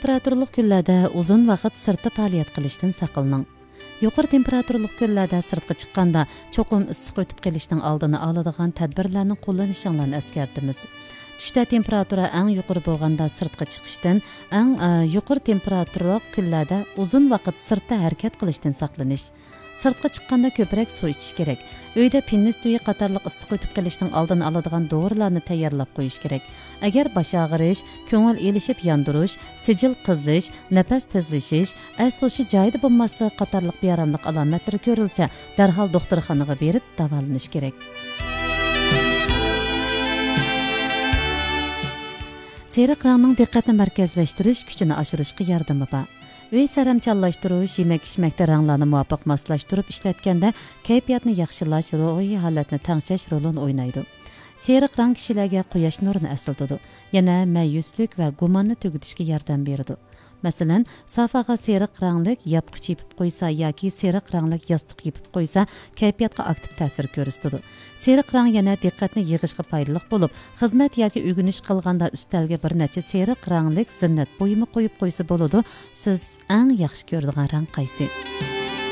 temperaturli kunlarda uzun vaqt sirtda faoliyat qilishdan saqlaning. Yuqori temperaturli kunlarda sirtga chiqqanda cho'qim issiq o'tib qolishning oldini oladigan tadbirlarni qo'llanishinglarni eskartamiz. Tushda temperatura eng yuqori bo'lganda sirtga chiqishdan, eng yuqori temperaturli kunlarda uzun vaqt sirtda harakat qilishdan saqlanish. Sirtqa chiqqanda ko'proq suv ichish kerak. Uyda pinni suvi qatorliq issiq o'tib qolishning oldini oladigan dorilarni tayyorlab qo'yish kerak. Agar bosh og'rish, ko'ngil elishib yondirish, sijil qizish, nafas tezlashish, asosiy joyida bo'lmasligi qatorliq bearamlik alomatlari ko'rilsa, darhol doktorxonaga berib davolanish kerak. Seriq rangning diqqatni markazlashtirish kuchini oshirishga yordami bor. Uy saramchanlashtirish, yemak-ichmakda ranglarni muvofiq moslashtirib ishlatganda kayfiyatni yaxshilash, ruhiy holatni tanglash rolini o'ynaydi. Seriq rang kishilarga quyosh nurini asıltıdı. Yana ma'yuslik va gumonni tugitishga yordam beradi. Masalan, sofaga seriq ranglik yopqich yepib qo'ysa yoki seriq ranglik yostiq yepib qo'ysa, kayfiyatga aktiv ta'sir ko'rsatadi. Seriq rang yana diqqatni yig'ishga foydali bo'lib, xizmat yoki o'rganish qilganda ustalga bir necha seriq ranglik zinnat buyumi qo'yib qo'ysa bo'ladi. Siz eng yaxshi ko'radigan rang qaysi?